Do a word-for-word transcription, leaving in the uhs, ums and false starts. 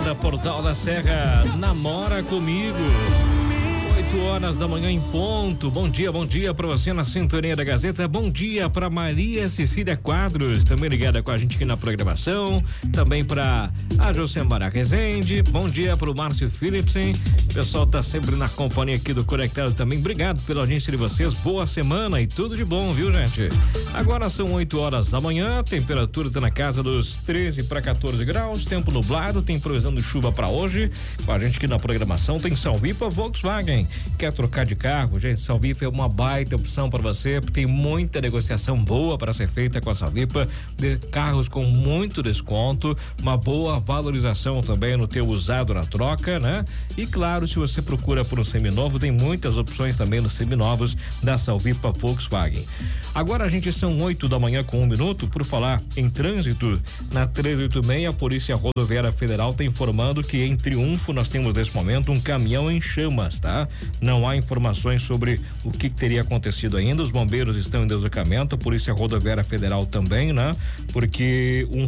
Gazeta Portal da Serra, namora comigo. oito horas da manhã em ponto. Bom dia, bom dia para você na sintonia da Gazeta. Bom dia para Maria Cecília Quadros, também ligada com a gente aqui na programação. Também para a Josemara Rezende. Bom dia para o Márcio Philipsen. O pessoal tá sempre na companhia aqui do Conectado também. Obrigado pela audiência de vocês. Boa semana e tudo de bom, viu, gente? Agora são oito horas da manhã. Temperatura tá na casa dos treze para quatorze graus. Tempo nublado. Tem previsão de chuva para hoje. Com a gente aqui na programação tem Salvipa Volkswagen. Quer trocar de carro? Gente, Salvipa é uma baita opção para você, tem muita negociação boa para ser feita com a Salvipa, de carros com muito desconto, uma boa valorização também no teu usado na troca, né? E claro, se você procura por um seminovo, tem muitas opções também nos seminovos da Salvipa Volkswagen. Agora a gente são oito da manhã com um minuto. Por falar em trânsito, na trezentos e oitenta e seis, a Polícia Rodoviária Federal está informando que em Triunfo nós temos nesse momento um caminhão em chamas, tá? Não há informações sobre o que teria acontecido ainda. Os bombeiros estão em deslocamento, a Polícia Rodoviária Federal também, né? Porque um